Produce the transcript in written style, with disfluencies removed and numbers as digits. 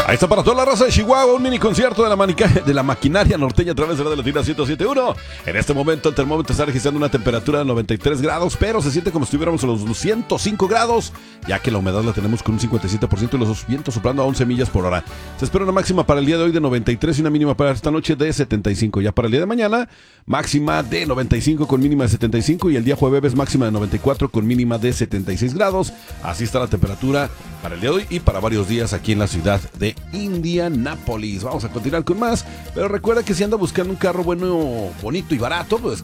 Ahí está para toda la raza de Chihuahua, un mini concierto de la maquinaria norteña a través de la Latina 107.1. En este momento el termómetro está registrando una temperatura de 93 grados, pero se siente como si estuviéramos a los 105 grados, ya que la humedad la tenemos con un 57% y los vientos soplando a 11 millas por hora. Se espera una máxima para el día de hoy de 93 y una mínima para esta noche de 75. Ya para el día de mañana, máxima de 95 con mínima de 75 y el día jueves máxima de 94 con mínima de 76 grados. Así está la temperatura para el día de hoy y para varios días aquí en la ciudad de Indianápolis. Vamos a continuar con más, pero recuerda que si anda buscando un carro bueno, bonito y barato, pues